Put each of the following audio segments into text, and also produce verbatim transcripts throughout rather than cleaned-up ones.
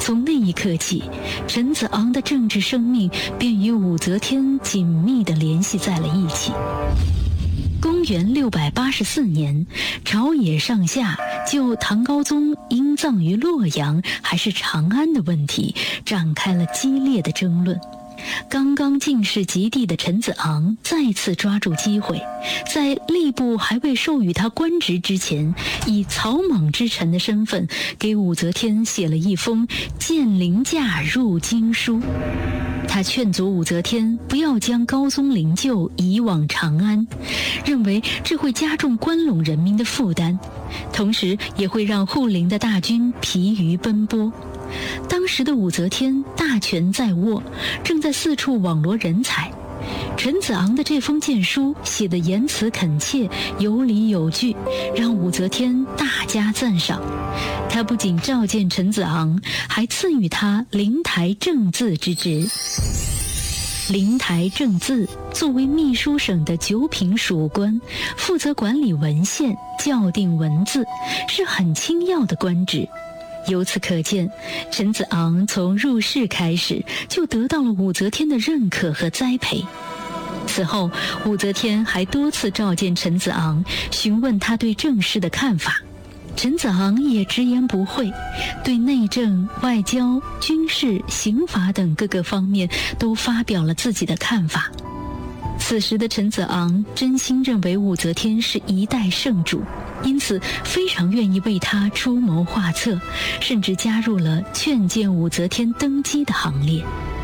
从那一刻起，陈子昂的政治生命便与武则天紧密地联系在了一起。公元六百八十四年，朝野上下就唐高宗应葬于洛阳还是长安的问题展开了激烈的争论。刚刚进士及第的陈子昂再次抓住机会，在吏部还未授予他官职之前，以草莽之臣的身份给武则天写了一封荐凌驾入京书。他劝阻武则天不要将高宗灵柩移往长安，认为这会加重关陇人民的负担，同时也会让护灵的大军疲于奔波。当时的武则天大权在握，正在四处网罗人才。陈子昂的这封荐书写得言辞恳切，有理有据，让武则天大加赞赏。他不仅召见陈子昂，还赐予他灵台正字之职。灵台正字作为秘书省的九品属官，负责管理文献、校订文字，是很轻要的官职。由此可见，陈子昂从入仕开始就得到了武则天的认可和栽培。此后，武则天还多次召见陈子昂，询问他对政事的看法。陈子昂也直言不讳，对内政、外交、军事、刑法等各个方面都发表了自己的看法。此时的陈子昂真心认为武则天是一代圣主，因此非常愿意为她出谋划策，甚至加入了劝谏武则天登基的行列。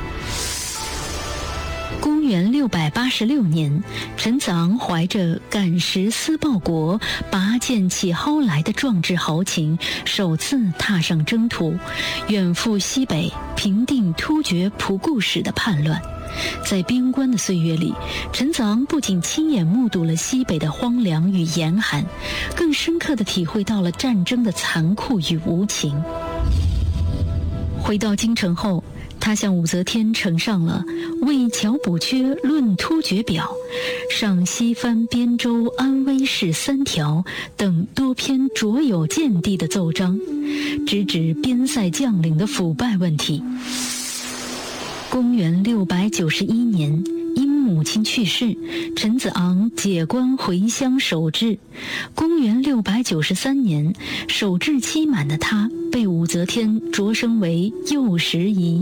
公元六百八十六年，陈子昂怀着赶实思报国、拔剑起蒿来的壮志豪情，首次踏上征途，远赴西北，平定突厥仆固使的叛乱。在边关的岁月里，陈子昂不仅亲眼目睹了西北的荒凉与严寒，更深刻地体会到了战争的残酷与无情。回到京城后，他向武则天呈上了《为侨补缺论突厥表》《上西藩边州安危事三条》等多篇卓有见地的奏章，直指边塞将领的腐败问题。公元六百九十一年，因母亲去世，陈子昂解官回乡守制。公元六百九十三年，守制期满的他被武则天擢升为右拾遗。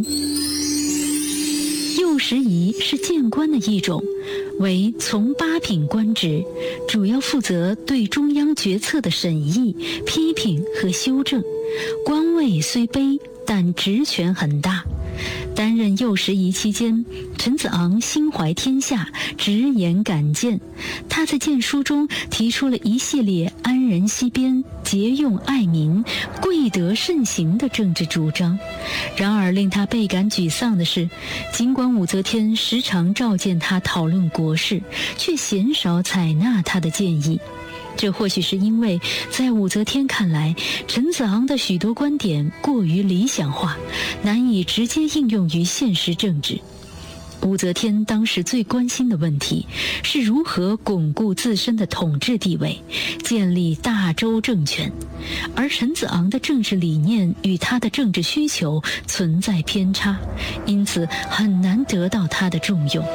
右拾遗是谏官的一种，为从八品官职，主要负责对中央决策的审议、批评和修正。官位虽卑，但职权很大。担任右拾遗期间，陈子昂心怀天下，直言敢谏。他在谏书中提出了一系列安人息边、节用爱民、贵德慎行的政治主张。然而令他倍感沮丧的是，尽管武则天时常召见他讨论国事，却鲜少采纳他的建议。这或许是因为在武则天看来，陈子昂的许多观点过于理想化，难以直接应用于现实政治。武则天当时最关心的问题是如何巩固自身的统治地位，建立大周政权，而陈子昂的政治理念与他的政治需求存在偏差，因此很难得到他的重用。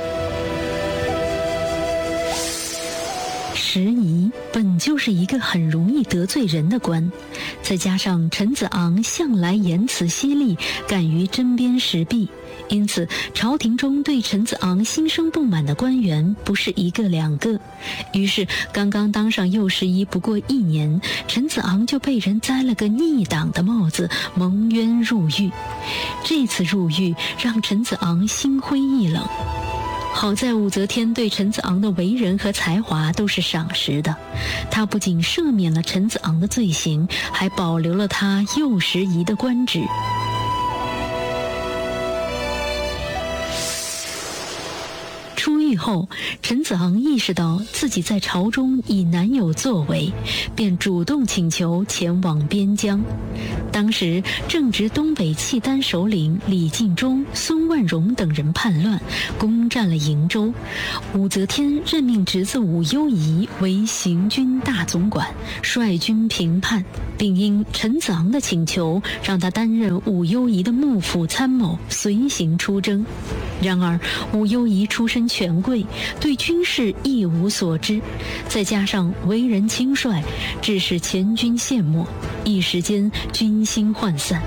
拾遗本就是一个很容易得罪人的官，再加上陈子昂向来言辞犀利，敢于针砭时弊，因此朝廷中对陈子昂心生不满的官员不是一个两个。于是刚刚当上右拾遗不过一年，陈子昂就被人栽了个逆党的帽子，蒙冤入狱。这次入狱让陈子昂心灰意冷。好在武则天对陈子昂的为人和才华都是赏识的，她不仅赦免了陈子昂的罪行，还保留了他右拾遗的官职。出狱愈后，陈子昂意识到自己在朝中已难有作为，便主动请求前往边疆。当时正值东北契丹首领李敬忠、孙万荣等人叛乱，攻占了瀛州。武则天任命侄子武攸宜为行军大总管，率军平叛，并因陈子昂的请求，让他担任武攸宜的幕府参谋，随行出征。然而武攸宜出身权贵，对军事一无所知，再加上为人轻率，致使前军陷没，一时间军心涣散。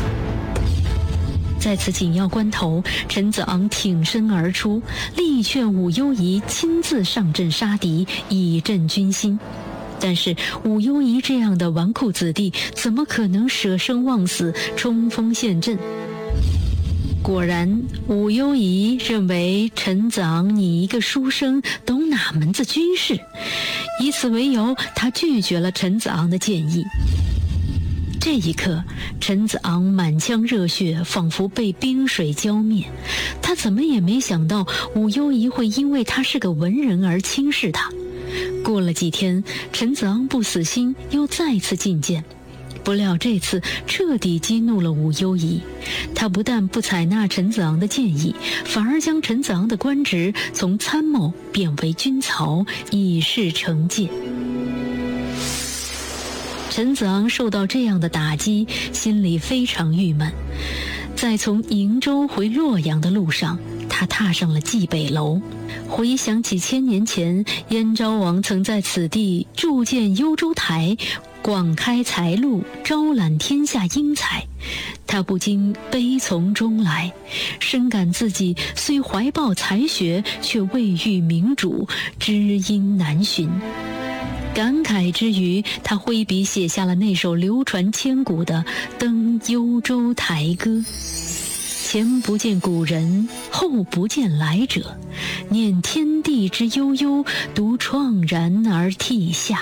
在此紧要关头，陈子昂挺身而出，力劝武攸宜亲自上阵杀敌，以振军心。但是武攸宜这样的纨绔子弟，怎么可能舍生忘死，冲锋陷阵？果然，武攸宜认为陈子昂你一个书生，懂哪门子军事？以此为由，他拒绝了陈子昂的建议。这一刻，陈子昂满腔热血仿佛被冰水浇灭。他怎么也没想到武攸宜会因为他是个文人而轻视他。过了几天，陈子昂不死心，又再次进谏。不料这次彻底激怒了武攸宜，他不但不采纳陈子昂的建议，反而将陈子昂的官职从参谋贬为军曹，以示惩戒。陈子昂受到这样的打击，心里非常郁闷。在从瀛州回洛阳的路上，他踏上了蓟北楼，回想起千年前燕昭王曾在此地筑建幽州台，广开财路，招揽天下英才，他不禁悲从中来，深感自己虽怀抱才学，却未遇明主，知音难寻。感慨之余，他挥笔写下了那首流传千古的《登幽州台歌》：前不见古人，后不见来者，念天地之悠悠，独怆然而涕下。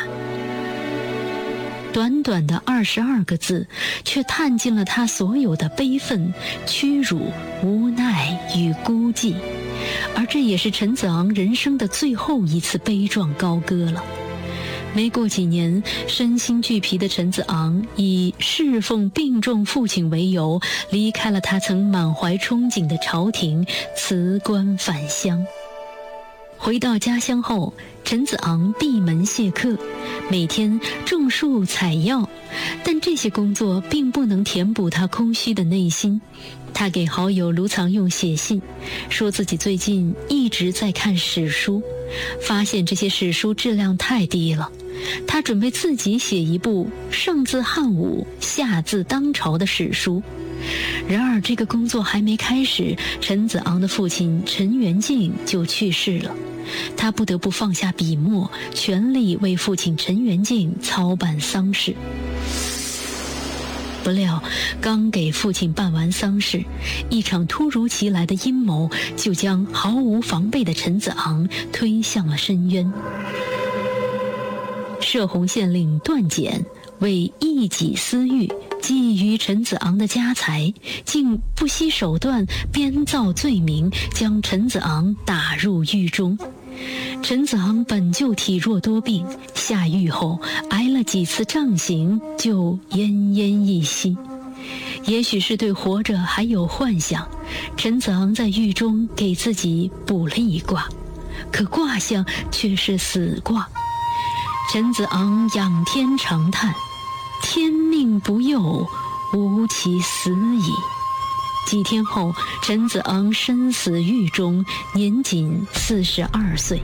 短短的二十二个字，却探尽了他所有的悲愤、屈辱、无奈与孤寂，而这也是陈子昂人生的最后一次悲壮高歌了。没过几年，身心俱疲的陈子昂以侍奉病重父亲为由，离开了他曾满怀憧憬的朝廷，辞官返乡。回到家乡后，陈子昂闭门谢客，每天种树采药，但这些工作并不能填补他空虚的内心。他给好友卢藏用写信，说自己最近一直在看史书，发现这些史书质量太低了。他准备自己写一部上自汉武，下自当朝的史书。然而这个工作还没开始，陈子昂的父亲陈元敬就去世了，他不得不放下笔墨，全力为父亲陈元敬操办丧事。不料刚给父亲办完丧事，一场突如其来的阴谋就将毫无防备的陈子昂推向了深渊。摄洪县令段简为一己私欲，觊觎陈子昂的家财，竟不惜手段编造罪名，将陈子昂打入狱中。陈子昂本就体弱多病，下狱后挨了几次杖刑，就奄奄一息。也许是对活着还有幻想，陈子昂在狱中给自己卜了一卦，可卦象却是死卦。陈子昂仰天长叹：天命不佑，吾其死矣。几天后，陈子昂身死狱中，年仅四十二岁。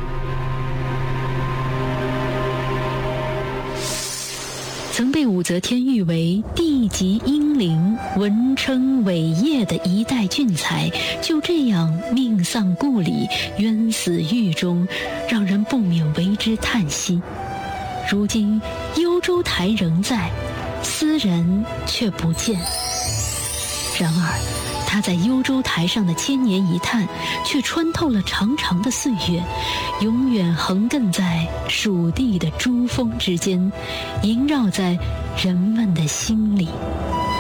曾被武则天誉为地级英灵、文称伟业的一代俊才，就这样命丧故里，冤死狱中，让人不免为之叹息。如今幽州台仍在，斯人却不见。然而他在幽州台上的千年一叹，却穿透了长长的岁月，永远横亘在蜀地的珠峰之间，萦绕在人们的心里。